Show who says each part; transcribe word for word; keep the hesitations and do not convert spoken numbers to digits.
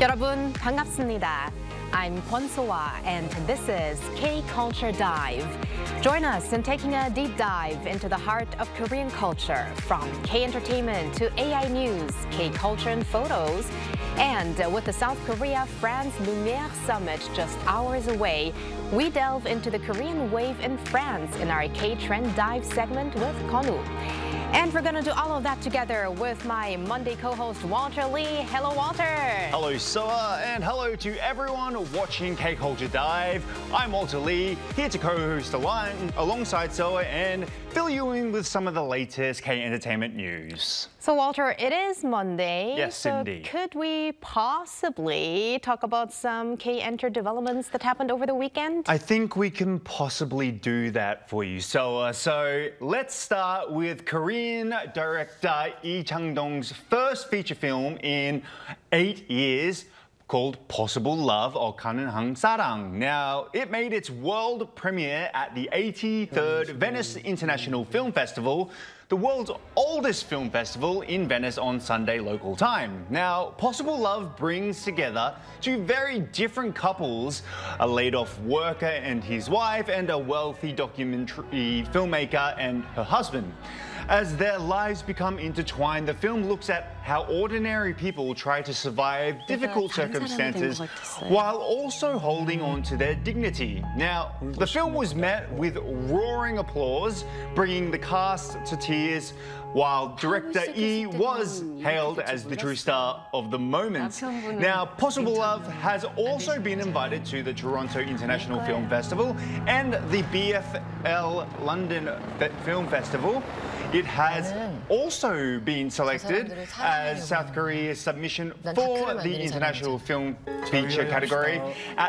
Speaker 1: 여러분 반갑습니다. I'm Kwon So-ah, and this is K-Culture Dive. Join us in taking a deep dive into the heart of Korean culture, from K-entertainment to A I news, K-culture and photos. And with the South Korea-France Lumière Summit just hours away, we delve into the Korean wave in France in our K-Trend Dive segment with Kwon-woo. And we're going to do all of that together with my Monday co-host, Walter Lee. Hello, Walter.
Speaker 2: Hello, Soa, and hello to everyone watching K-Culture Dive. I'm Walter Lee, here to co-host along, alongside Soa and fill you in with some of the latest K-entertainment news.
Speaker 1: So, Walter, it is Monday.
Speaker 2: Yes,
Speaker 1: so
Speaker 2: indeed.
Speaker 1: Could we possibly talk about some K-enter developments that happened over the weekend?
Speaker 2: I think we can possibly do that for you, Soa. So let's start with Korean director Lee Chang-dong's first feature film in eight years, called Possible Love or 가능한 사랑. Now, it made its world premiere at the eighty-third Venice International Film Festival, the world's oldest film festival, in Venice on Sunday local time. Now, Possible Love brings together two very different couples, a laid-off worker and his wife, and a wealthy documentary filmmaker and her husband. As their lives become intertwined, the film looks at how ordinary people try to survive difficult circumstances while also holding on to their dignity. Now, the film was met with roaring applause, bringing the cast to tears, while director Lee was hailed as the true star of the moment. Now, Possible Love has also been invited to the Toronto International Film Festival and the B F L London Film Festival. It has also been selected as South Korea's submission for the International Film Feature category at